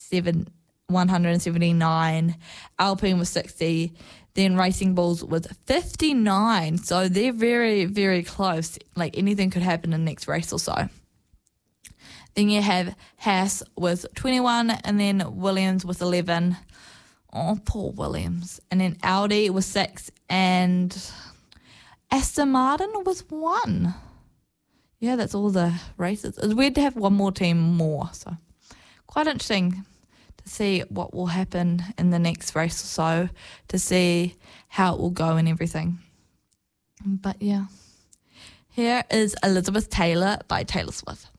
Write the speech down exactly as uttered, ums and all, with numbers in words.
seven, one hundred seventy-nine, Alpine was sixty, then Racing Bulls was fifty-nine. So they're very, very close. Like anything could happen in the next race or so. Then you have Haas with twenty-one, and then Williams with eleven. Oh, poor Williams. And then Audi was six, and Aston Martin was one. Yeah, that's all the races. It's weird to have one more team more. So quite interesting to see what will happen in the next race or so, to see how it will go and everything. But yeah, here is Elizabeth Taylor by Taylor Swift.